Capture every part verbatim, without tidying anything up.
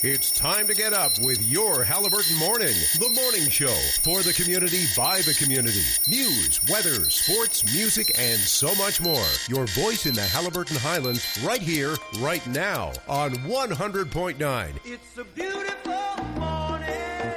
It's time to get up with your Halliburton Morning, the morning show for the community by the community. News, weather, sports, music, and so much more. Your voice in the Halliburton Highlands right here, right now on one hundred point nine. It's a beautiful morning.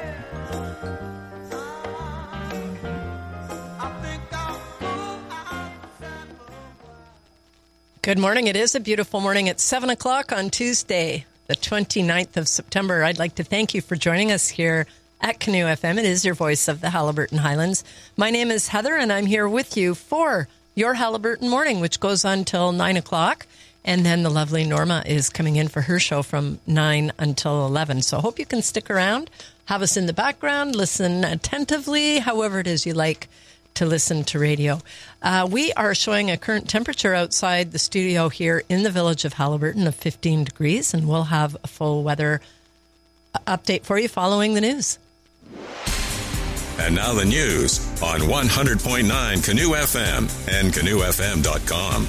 I think I'll go outside. Good morning. It is a beautiful morning. It's seven o'clock on Tuesday, the twenty-ninth of September. I'd like to thank you for joining us here at Canoe F M. It is your voice of the Halliburton Highlands. My name is Heather, and I'm here with you for your Halliburton Morning, which goes on till nine o'clock. And then the lovely Norma is coming in for her show from nine until eleven. So I hope you can stick around, have us in the background, listen attentively, however it is you like to listen to radio. Uh, we are showing a current temperature outside the studio here in the village of Halliburton of fifteen degrees, and we'll have a full weather update for you following the news. And now the news on one hundred point nine Canoe F M and canoe f m dot com.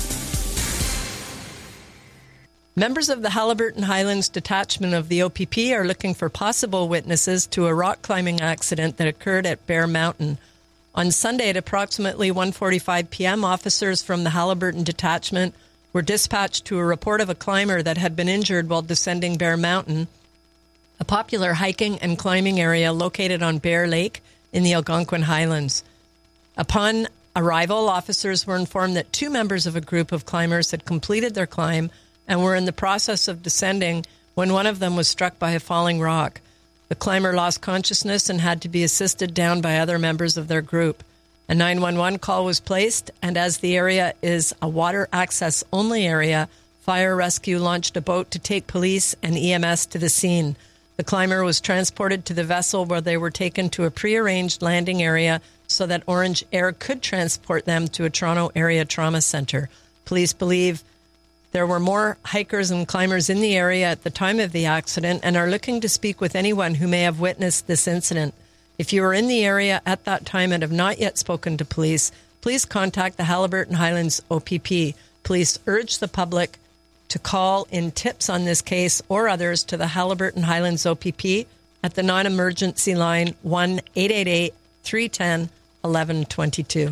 Members of the Halliburton Highlands Detachment of the O P P are looking for possible witnesses to a rock climbing accident that occurred at Bear Mountain. On Sunday at approximately one forty-five p.m., officers from the Halliburton Detachment were dispatched to a report of a climber that had been injured while descending Bear Mountain, a popular hiking and climbing area located on Bear Lake in the Algonquin Highlands. Upon arrival, officers were informed that two members of a group of climbers had completed their climb and were in the process of descending when one of them was struck by a falling rock. The climber lost consciousness and had to be assisted down by other members of their group. A nine one one call was placed, and as the area is a water access only area, fire rescue launched a boat to take police and E M S to the scene. The climber was transported to the vessel where they were taken to a prearranged landing area so that Orange Air could transport them to a Toronto area trauma center. Police believe there were more hikers and climbers in the area at the time of the accident and are looking to speak with anyone who may have witnessed this incident. If you are in the area at that time and have not yet spoken to police, please contact the Halliburton Highlands O P P. Police urge the public to call in tips on this case or others to the Halliburton Highlands O P P at the non-emergency line one eight eight eight, three one zero, one one two two.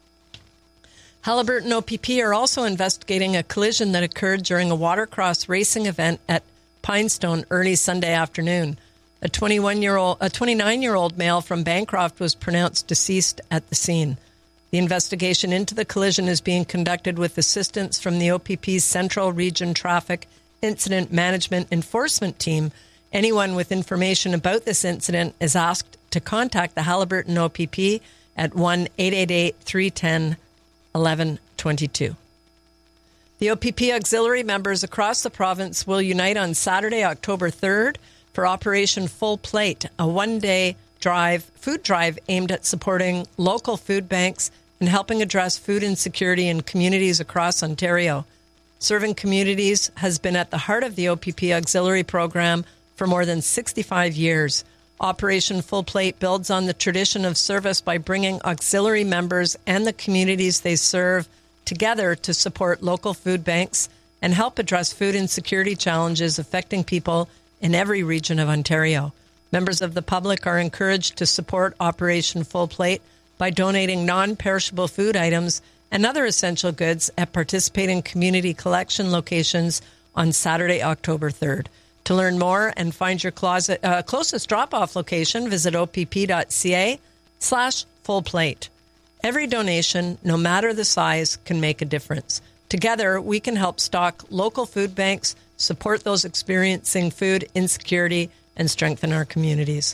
Halliburton O P P are also investigating a collision that occurred during a watercross racing event at Pinestone early Sunday afternoon. A twenty-one-year-old, a twenty-nine-year-old male from Bancroft was pronounced deceased at the scene. The investigation into the collision is being conducted with assistance from the O P P's Central Region Traffic Incident Management Enforcement Team. Anyone with information about this incident is asked to contact the Halliburton O P P at one eight eight eight, three one zero, one one two two. The O P P auxiliary members across the province will unite on Saturday, October third for Operation Full Plate, a one-day drive, food drive aimed at supporting local food banks and helping address food insecurity in communities across Ontario. Serving communities has been at the heart of the O P P auxiliary program for more than sixty-five years. Operation Full Plate builds on the tradition of service by bringing auxiliary members and the communities they serve together to support local food banks and help address food insecurity challenges affecting people in every region of Ontario. Members of the public are encouraged to support Operation Full Plate by donating non-perishable food items and other essential goods at participating community collection locations on Saturday, October third. To learn more and find your closet, uh, closest drop-off location, visit opp.ca slash full plate. Every donation, no matter the size, can make a difference. Together, we can help stock local food banks, support those experiencing food insecurity, and strengthen our communities.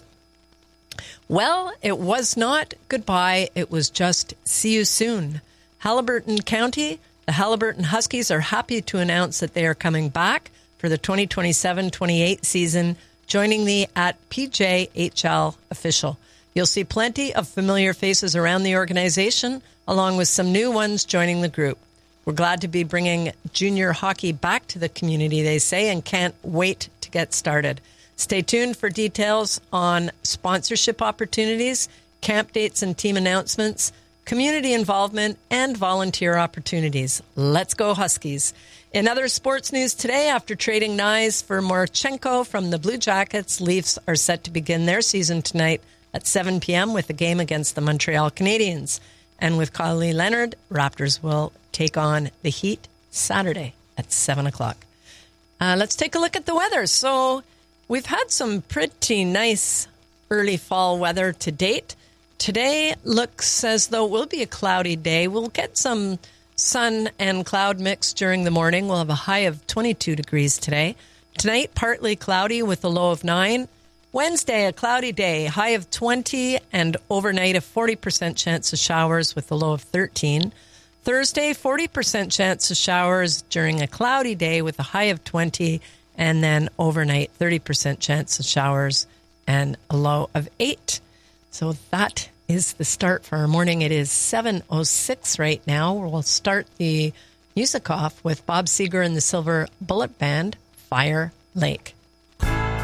Well, it was not goodbye. It was just see you soon. Halliburton County, the Halliburton Huskies are happy to announce that they are coming back for the twenty twenty-seven twenty-eight season, joining the at P J H L official. You'll see plenty of familiar faces around the organization, along with some new ones joining the group. We're glad to be bringing junior hockey back to the community, they say, and can't wait to get started. Stay tuned for details on sponsorship opportunities, camp dates and team announcements, community involvement, and volunteer opportunities. Let's go Huskies. In other sports news today, after trading Knies for Morchenko from the Blue Jackets, Leafs are set to begin their season tonight at seven p.m. with a game against the Montreal Canadiens. And with Kawhi Leonard, Raptors will take on the Heat Saturday at seven o'clock. Uh, let's take a look at the weather. So we've had some pretty nice early fall weather to date. Today looks as though it will be a cloudy day. We'll get some sun and cloud mix during the morning. We'll have a high of twenty-two degrees today. Tonight, partly cloudy with a low of nine. Wednesday, a cloudy day, high of twenty, and overnight a forty percent chance of showers with a low of thirteen. Thursday, forty percent chance of showers during a cloudy day with a high of twenty, and then overnight thirty percent chance of showers and a low of eight. So that is the start for our morning. It is seven oh six right now. We'll start the music off with Bob Seger and the Silver Bullet Band, Fire Lake.